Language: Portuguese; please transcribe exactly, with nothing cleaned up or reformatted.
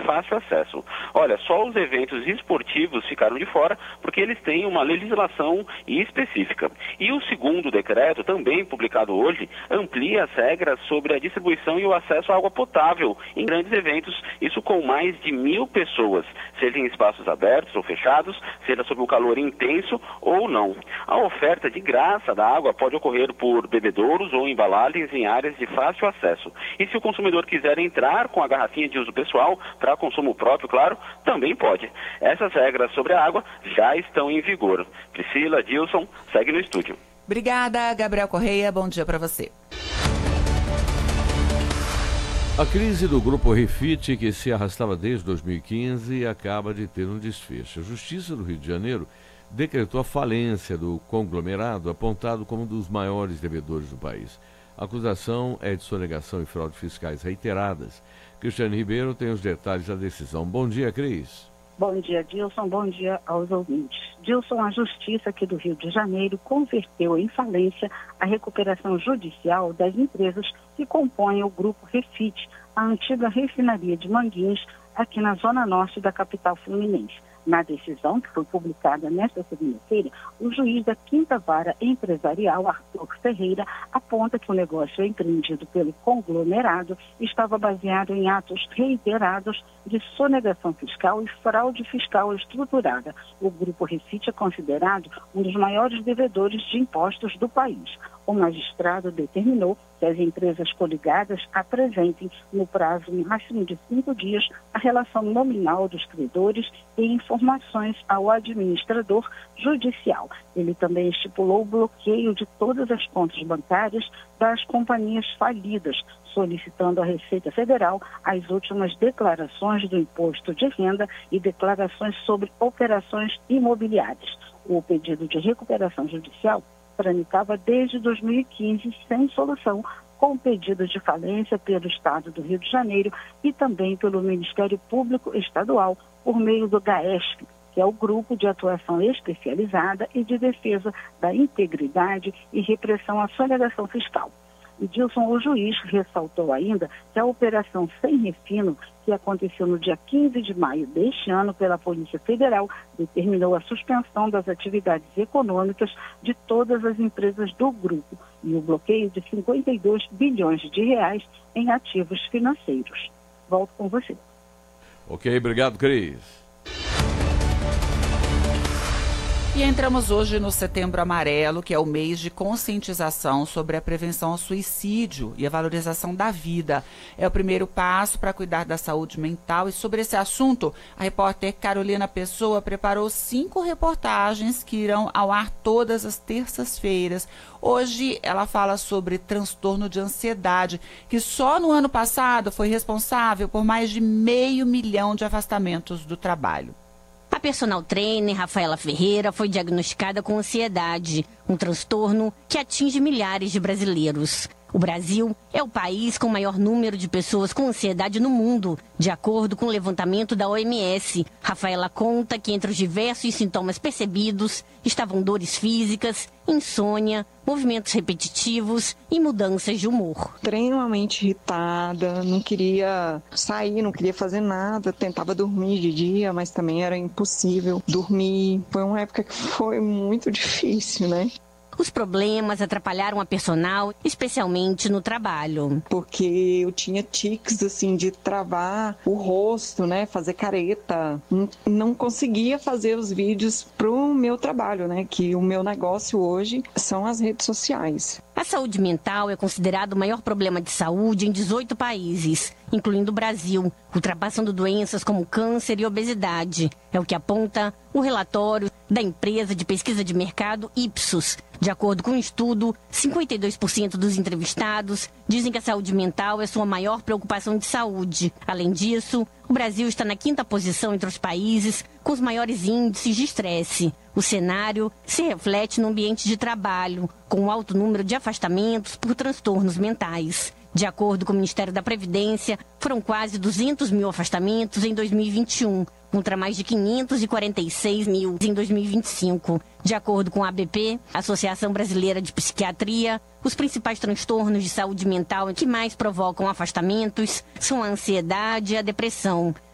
fácil acesso. Olha, só os eventos esportivos ficaram de fora porque eles têm uma legislação específica. E o segundo decreto, também publicado hoje, amplia as regras sobre a distribuição e o acesso à água potável em grandes eventos, isso com mais de mil pessoas, seja em espaços abertos ou fechados, seja sob o calor intenso ou não. A oferta de graça da água pode ocorrer por bebedouros ou embalagens em áreas de fácil acesso. E se o consumidor quiser entrar com a garrafinha de uso pessoal, para consumo próprio, claro, também pode. Essas regras sobre a água já estão em vigor. Priscila, Dilson, segue no estúdio. Obrigada, Gabriel Correia. Bom dia para você. A crise do Grupo Refit, que se arrastava desde dois mil e quinze, acaba de ter um desfecho. A Justiça do Rio de Janeiro decretou a falência do conglomerado, apontado como um dos maiores devedores do país. A acusação é de sonegação e fraude fiscais reiteradas. Cristiane Ribeiro tem os detalhes da decisão. Bom dia, Cris. Bom dia, Dilson. Bom dia aos ouvintes. Dilson, a Justiça aqui do Rio de Janeiro converteu em falência a recuperação judicial das empresas que compõem o Grupo Refit, a antiga refinaria de Manguinhos, aqui na zona norte da capital fluminense. Na decisão, que foi publicada nesta segunda-feira, o juiz da Quinta Vara Empresarial, Arthur Ferreira, aponta que o negócio empreendido pelo conglomerado estava baseado em atos reiterados de sonegação fiscal e fraude fiscal estruturada. O Grupo Refit é considerado um dos maiores devedores de impostos do país. O magistrado determinou que as empresas coligadas apresentem, no prazo máximo de cinco dias, a relação nominal dos credores e informações ao administrador judicial. Ele também estipulou o bloqueio de todas as contas bancárias das companhias falidas, solicitando à Receita Federal as últimas declarações do imposto de renda e declarações sobre operações imobiliárias. O pedido de recuperação judicial tramitava desde dois mil e quinze sem solução, com pedido de falência pelo Estado do Rio de Janeiro e também pelo Ministério Público Estadual, por meio do GAESP, que é o Grupo de Atuação Especializada e de Defesa da Integridade e Repressão à Sonegação Fiscal. E Dilson, o juiz, ressaltou ainda que a operação Sem Refino, que aconteceu no dia quinze de maio deste ano pela Polícia Federal, determinou a suspensão das atividades econômicas de todas as empresas do grupo e o bloqueio de cinquenta e dois bilhões de reais em ativos financeiros. Volto com você. Ok, obrigado, Cris. E entramos hoje no Setembro Amarelo, que é o mês de conscientização sobre a prevenção ao suicídio e a valorização da vida. É o primeiro passo para cuidar da saúde mental e sobre esse assunto, a repórter Carolina Pessoa preparou cinco reportagens que irão ao ar todas as terças-feiras. Hoje ela fala sobre transtorno de ansiedade, que só no ano passado foi responsável por mais de meio milhão de afastamentos do trabalho. A personal trainer Rafaela Ferreira foi diagnosticada com ansiedade, um transtorno que atinge milhares de brasileiros. O Brasil é o país com o maior número de pessoas com ansiedade no mundo, de acordo com o levantamento da O M S. Rafaela conta que entre os diversos sintomas percebidos estavam dores físicas, insônia, movimentos repetitivos e mudanças de humor. Extremamente irritada, não queria sair, não queria fazer nada, tentava dormir de dia, mas também era impossível dormir. Foi uma época que foi muito difícil, né? Os problemas atrapalharam a personal, especialmente no trabalho. Porque eu tinha tiques, assim, de travar o rosto, né? Fazer careta. Não conseguia fazer os vídeos pro meu trabalho, né? Que o meu negócio hoje são as redes sociais. A saúde mental é considerado o maior problema de saúde em dezoito países, incluindo o Brasil, ultrapassando doenças como câncer e obesidade. É o que aponta o relatório da empresa de pesquisa de mercado Ipsos. De acordo com o um estudo, cinquenta e dois por cento dos entrevistados dizem que a saúde mental é sua maior preocupação de saúde. Além disso, o Brasil está na quinta posição entre os países com os maiores índices de estresse. O cenário se reflete no ambiente de trabalho, com um alto número de afastamentos por transtornos mentais. De acordo com o Ministério da Previdência, foram quase duzentos mil afastamentos em dois mil e vinte e um, contra mais de quinhentos e quarenta e seis mil em dois mil e vinte e cinco. De acordo com a A B P, Associação Brasileira de Psiquiatria, os principais transtornos de saúde mental que mais provocam afastamentos são a ansiedade e a depressão.